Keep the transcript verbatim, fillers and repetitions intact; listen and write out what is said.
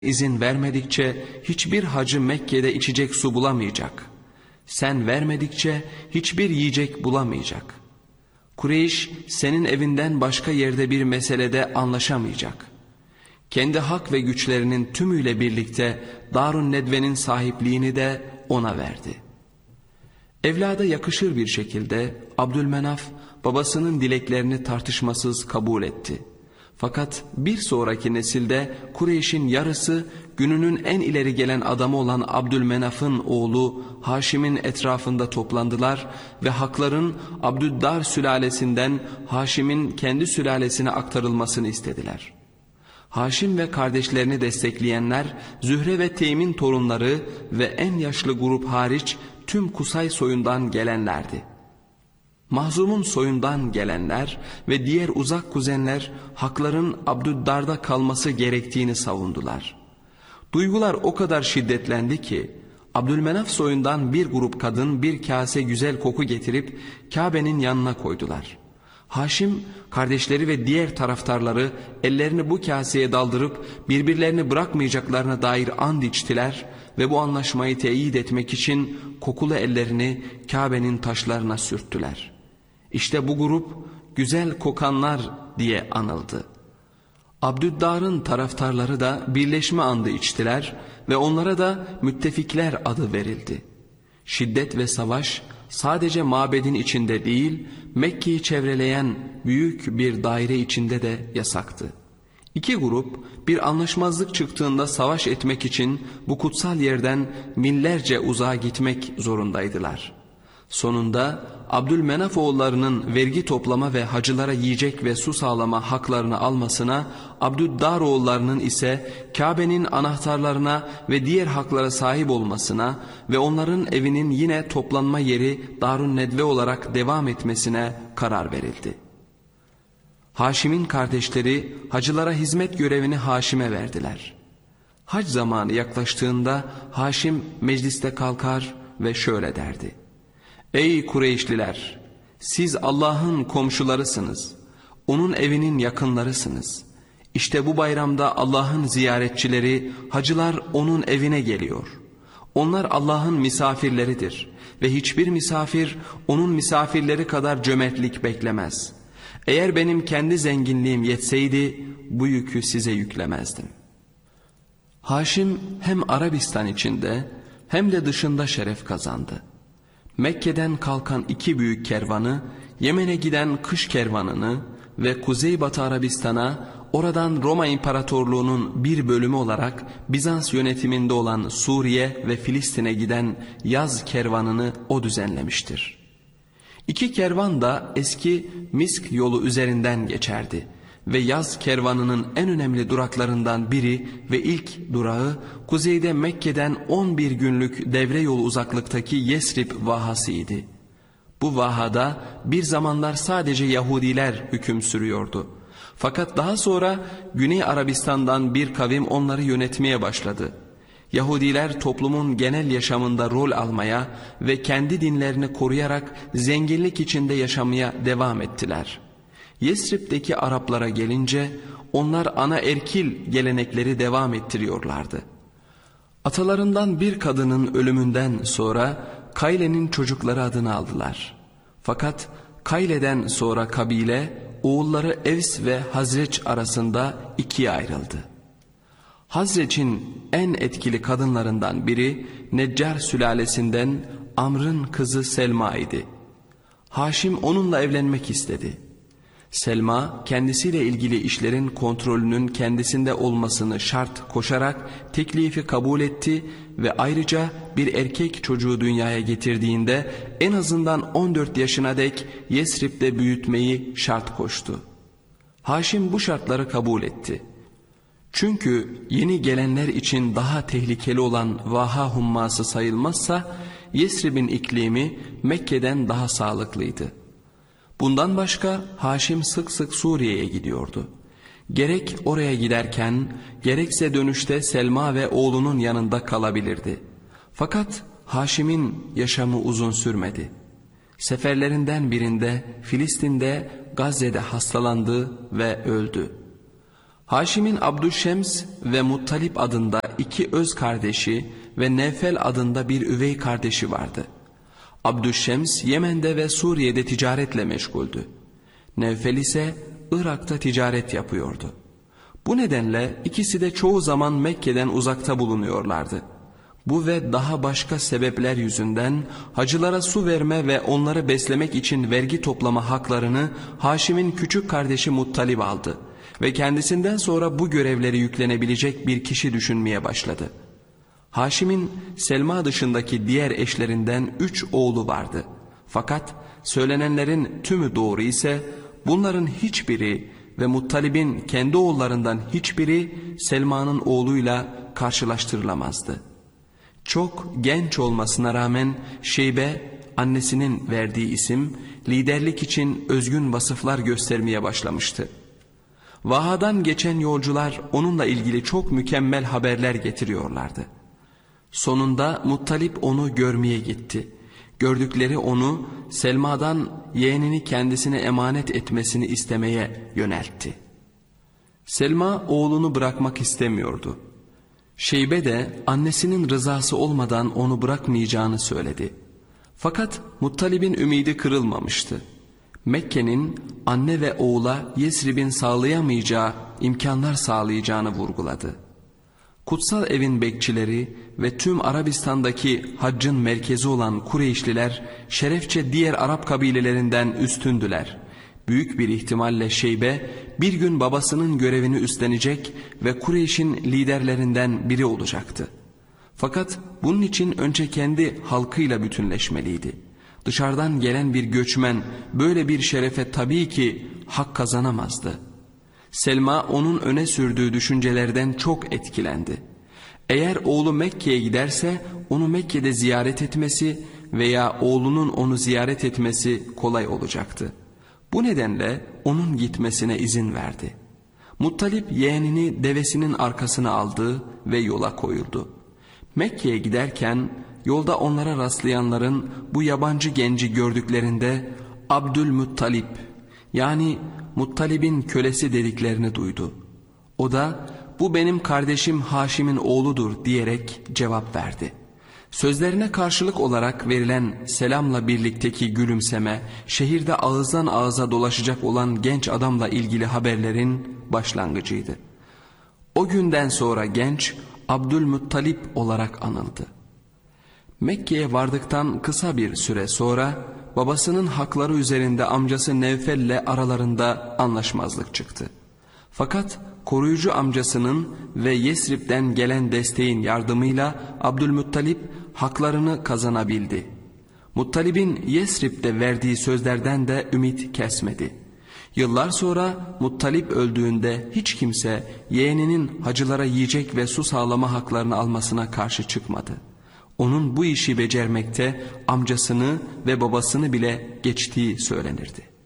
İzin vermedikçe hiçbir hacı Mekke'de içecek su bulamayacak. Sen vermedikçe hiçbir yiyecek bulamayacak. Kureyş senin evinden başka yerde bir meselede anlaşamayacak. Kendi hak ve güçlerinin tümüyle birlikte Darun Nedve'nin sahipliğini de ona verdi. Evlada yakışır bir şekilde Abdülmenaf babasının dileklerini tartışmasız kabul etti. Fakat bir sonraki nesilde Kureyş'in yarısı gününün en ileri gelen adamı olan Abdülmenaf'ın oğlu Haşim'in etrafında toplandılar ve hakların Abdüddar sülalesinden Haşim'in kendi sülalesine aktarılmasını istediler. Haşim ve kardeşlerini destekleyenler Zühre ve Teym'in torunları ve en yaşlı grup hariç tüm Kusay soyundan gelenlerdi. Mahzum'un soyundan gelenler ve diğer uzak kuzenler hakların Abdüddar'da kalması gerektiğini savundular. Duygular o kadar şiddetlendi ki Abdülmenaf soyundan bir grup kadın bir kase güzel koku getirip Kabe'nin yanına koydular. Haşim kardeşleri ve diğer taraftarları ellerini bu kaseye daldırıp birbirlerini bırakmayacaklarına dair and içtiler ve bu anlaşmayı teyit etmek için kokulu ellerini Kabe'nin taşlarına sürttüler. İşte bu grup güzel kokanlar diye anıldı. Abdüddar'ın taraftarları da birleşme andı içtiler ve onlara da müttefikler adı verildi. Şiddet ve savaş sadece mabedin içinde değil, Mekke'yi çevreleyen büyük bir daire içinde de yasaktı. İki grup bir anlaşmazlık çıktığında savaş etmek için bu kutsal yerden millerce uzağa gitmek zorundaydılar. Sonunda Abdülmenaf oğullarının vergi toplama ve hacılara yiyecek ve su sağlama haklarını almasına, Abdüddar oğullarının ise Kabe'nin anahtarlarına ve diğer haklara sahip olmasına ve onların evinin yine toplanma yeri Darun Nedve olarak devam etmesine karar verildi. Haşim'in kardeşleri hacılara hizmet görevini Haşim'e verdiler. Hac zamanı yaklaştığında Haşim mecliste kalkar ve şöyle derdi: "Ey Kureyşliler! Siz Allah'ın komşularısınız. Onun evinin yakınlarısınız. İşte bu bayramda Allah'ın ziyaretçileri, hacılar onun evine geliyor. Onlar Allah'ın misafirleridir ve hiçbir misafir onun misafirleri kadar cömertlik beklemez. Eğer benim kendi zenginliğim yetseydi bu yükü size yüklemezdim." Haşim hem Arabistan içinde hem de dışında şeref kazandı. Mekke'den kalkan iki büyük kervanı, Yemen'e giden kış kervanını ve Kuzeybatı Arabistan'a, oradan Roma İmparatorluğu'nun bir bölümü olarak Bizans yönetiminde olan Suriye ve Filistin'e giden yaz kervanını o düzenlemiştir. İki kervan da eski Misk yolu üzerinden geçerdi ve yaz kervanının en önemli duraklarından biri ve ilk durağı kuzeyde Mekke'den on bir günlük devre yolu uzaklıktaki Yesrib vahasıydı. Bu vahada bir zamanlar sadece Yahudiler hüküm sürüyordu. Fakat daha sonra Güney Arabistan'dan bir kavim onları yönetmeye başladı. Yahudiler toplumun genel yaşamında rol almaya ve kendi dinlerini koruyarak zenginlik içinde yaşamaya devam ettiler. Yesrib'deki Araplara gelince onlar ana erkil gelenekleri devam ettiriyorlardı. Atalarından bir kadının ölümünden sonra Kayle'nin çocukları adını aldılar. Fakat Kayle'den sonra kabile oğulları Evs ve Hazreç arasında ikiye ayrıldı. Hazreç'in en etkili kadınlarından biri Neccar sülalesinden Amr'ın kızı Selma idi. Haşim onunla evlenmek istedi. Selma kendisiyle ilgili işlerin kontrolünün kendisinde olmasını şart koşarak teklifi kabul etti ve ayrıca bir erkek çocuğu dünyaya getirdiğinde en azından on dört yaşına dek Yesrib'de büyütmeyi şart koştu. Haşim bu şartları kabul etti. Çünkü yeni gelenler için daha tehlikeli olan Vaha humması sayılmazsa Yesrib'in iklimi Mekke'den daha sağlıklıydı. Bundan başka Haşim sık sık Suriye'ye gidiyordu. Gerek oraya giderken gerekse dönüşte Selma ve oğlunun yanında kalabilirdi. Fakat Haşim'in yaşamı uzun sürmedi. Seferlerinden birinde Filistin'de Gazze'de hastalandı ve öldü. Haşim'in Abdüşşems ve Muttalip adında iki öz kardeşi ve Nevfel adında bir üvey kardeşi vardı. Abdüşşems Yemen'de ve Suriye'de ticaretle meşguldü. Nevfel ise Irak'ta ticaret yapıyordu. Bu nedenle ikisi de çoğu zaman Mekke'den uzakta bulunuyorlardı. Bu ve daha başka sebepler yüzünden hacılara su verme ve onları beslemek için vergi toplama haklarını Haşim'in küçük kardeşi Muttalib aldı ve kendisinden sonra bu görevleri yüklenebilecek bir kişi düşünmeye başladı. Haşim'in Selma dışındaki diğer eşlerinden üç oğlu vardı. Fakat söylenenlerin tümü doğru ise bunların hiçbiri ve Muttalib'in kendi oğullarından hiçbiri Selma'nın oğluyla karşılaştırılamazdı. Çok genç olmasına rağmen Şeybe, annesinin verdiği isim, liderlik için özgün vasıflar göstermeye başlamıştı. Vahadan geçen yolcular onunla ilgili çok mükemmel haberler getiriyorlardı. Sonunda Muttalip onu görmeye gitti. Gördükleri onu Selma'dan yeğenini kendisine emanet etmesini istemeye yöneltti. Selma oğlunu bırakmak istemiyordu. Şeybe de annesinin rızası olmadan onu bırakmayacağını söyledi. Fakat Muttalib'in ümidi kırılmamıştı. Mekke'nin anne ve oğula Yesrib'in sağlayamayacağı imkanlar sağlayacağını vurguladı. Kutsal evin bekçileri ve tüm Arabistan'daki haccın merkezi olan Kureyşliler şerefçe diğer Arap kabilelerinden üstündüler. Büyük bir ihtimalle Şeybe bir gün babasının görevini üstlenecek ve Kureyş'in liderlerinden biri olacaktı. Fakat bunun için önce kendi halkıyla bütünleşmeliydi. Dışarıdan gelen bir göçmen böyle bir şerefe tabii ki hak kazanamazdı. Selma onun öne sürdüğü düşüncelerden çok etkilendi. Eğer oğlu Mekke'ye giderse onu Mekke'de ziyaret etmesi veya oğlunun onu ziyaret etmesi kolay olacaktı. Bu nedenle onun gitmesine izin verdi. Muttalip yeğenini devesinin arkasına aldı ve yola koyuldu. Mekke'ye giderken yolda onlara rastlayanların bu yabancı genci gördüklerinde Abdülmuttalip yani Muttalib'in kölesi dediklerini duydu. O da bu benim kardeşim Haşim'in oğludur diyerek cevap verdi. Sözlerine karşılık olarak verilen selamla birlikteki gülümseme şehirde ağızdan ağıza dolaşacak olan genç adamla ilgili haberlerin başlangıcıydı. O günden sonra genç Abdülmuttalip olarak anıldı. Mekke'ye vardıktan kısa bir süre sonra babasının hakları üzerinde amcası Nevfel'le aralarında anlaşmazlık çıktı. Fakat koruyucu amcasının ve Yesrib'den gelen desteğin yardımıyla Abdülmuttalip haklarını kazanabildi. Muttalib'in Yesrib'de verdiği sözlerden de ümit kesmedi. Yıllar sonra Muttalip öldüğünde hiç kimse yeğeninin hacılara yiyecek ve su sağlama haklarını almasına karşı çıkmadı. Onun bu işi becermekte amcasını ve babasını bile geçtiği söylenirdi.